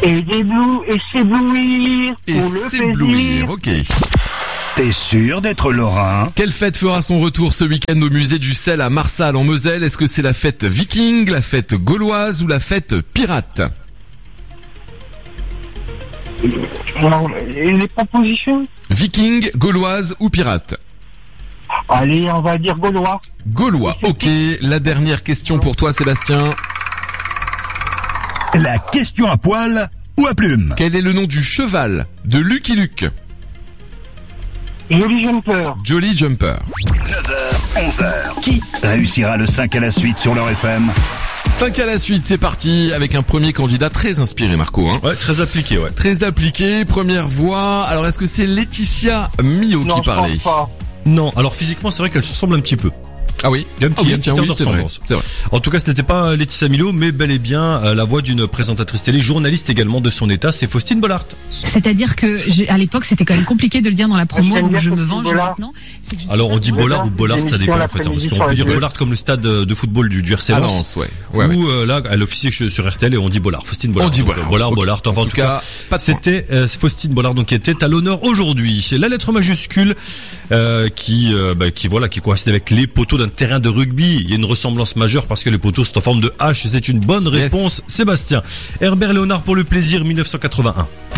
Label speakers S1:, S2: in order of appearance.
S1: Et s'éblouir.
S2: Et
S1: Pour le
S2: s'éblouir,
S1: plaisir.
S2: ok.
S3: T'es sûr d'être lorrain?
S2: Quelle fête fera son retour ce week-end au musée du Sel à Marsal en Moselle? Est-ce que c'est la fête viking, la fête gauloise ou la fête pirate?
S1: Et les propositions?
S2: Viking, gauloise ou pirate?
S1: Allez, on va dire gaulois.
S2: Gaulois, ok. La dernière question pour toi, Sébastien.
S3: La question à poil ou à plume?
S2: Quel est le nom du cheval de Lucky Luke?
S1: Joli jumper.
S2: Jolly Jumper.
S3: 9h, 11h. Qui réussira le 5 à la suite sur leur FM?
S2: 5 à la suite, c'est parti avec un premier candidat très inspiré, Marco. Hein.
S4: Ouais, très appliqué, ouais.
S2: Très appliqué, première voix. Alors, est-ce que c'est Laetitia Mio
S1: Non,
S2: qui
S1: je
S2: parlait?
S1: pense pas.
S4: Non, alors physiquement, c'est vrai qu'elle se ressemble un petit peu.
S2: Ah oui,
S4: Il y a un petit,
S2: oui, tiens, oui, c'est vrai.
S4: ressemblance.
S2: C'est vrai.
S4: En tout cas, ce n'était pas Laetitia Milo, mais bel et bien la voix d'une présentatrice télé, journaliste également de son état, c'est Faustine Bollard.
S5: C'est-à-dire que à l'époque, c'était quand même compliqué de le dire dans la promo,
S1: J'aime
S5: donc
S1: bien
S5: je me
S1: Faustine
S5: venge
S1: Bollard.
S5: maintenant. C'est que je
S4: Alors on dit Bollard ou Bollard, ça dépend en fait, hein, parce
S1: l'après-midi
S4: qu'on peut dire
S1: sur
S4: Bollard comme le stade de football du RC
S2: Ah
S4: Lens.
S2: non, ouais.
S4: Ou là, elle officie sur RTL et on dit Bollard, Faustine Bollard.
S2: On dit
S4: Donc,
S2: Bollard.
S4: Bollard,
S2: Ok.
S4: Bollard. Enfin, en tout cas,
S2: pas de point.
S4: c'était Faustine Bollard donc qui était à l'honneur aujourd'hui. C'est la lettre majuscule qui coïncide avec les poteaux d'un terrain de rugby. Il y a une ressemblance majeure parce que les poteaux sont en forme de H. C'est une bonne réponse, Sébastien. Herbert Léonard pour le plaisir, 1981.